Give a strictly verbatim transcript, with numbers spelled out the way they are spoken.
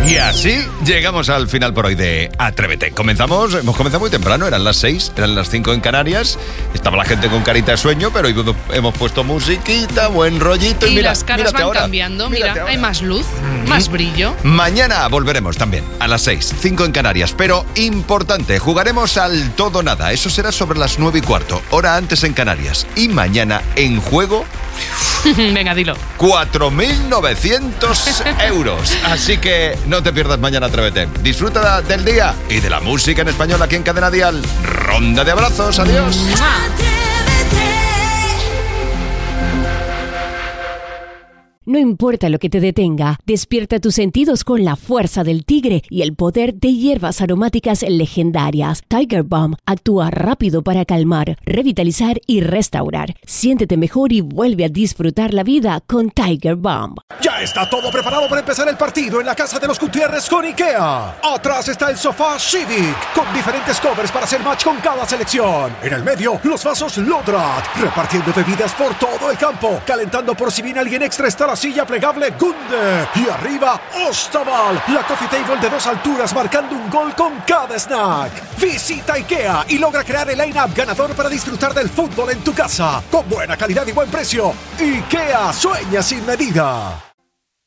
Y así llegamos al final por hoy de Atrévete. Comenzamos, hemos comenzado muy temprano, eran las seis, eran las cinco en Canarias. Estaba la gente con carita de sueño, pero hoy hemos puesto musiquita, buen rollito. Y, y mira, las caras van ahora, cambiando, mira, ahora. Hay más luz, mm-hmm. más brillo. Mañana volveremos también a las seis, cinco en Canarias, pero importante, jugaremos al todo nada. Eso será sobre las nueve y cuarto, hora antes en Canarias. Y mañana en juego... Venga, dilo. cuatro mil novecientos euros. Así que no te pierdas mañana Atrévete. Disfruta del día y de la música en español aquí en Cadena Dial. Ronda de abrazos. Adiós. No importa lo que te detenga, despierta tus sentidos con la fuerza del tigre y el poder de hierbas aromáticas legendarias. Tiger Balm actúa rápido para calmar, revitalizar y restaurar. Siéntete mejor y vuelve a disfrutar la vida con Tiger Balm. Ya está todo preparado para empezar el partido en la casa de los Gutiérrez con IKEA. Atrás está el sofá Civic, con diferentes covers para hacer match con cada selección. En el medio, los vasos Lodrat, repartiendo bebidas por todo el campo. Calentando por si viene alguien extra está la silla plegable Gunde. Y arriba, Ostaval, la coffee table de dos alturas marcando un gol con cada snack. Visita IKEA y logra crear el line-up ganador para disfrutar del fútbol en tu casa. Con buena calidad y buen precio. IKEA, sueña sin medida.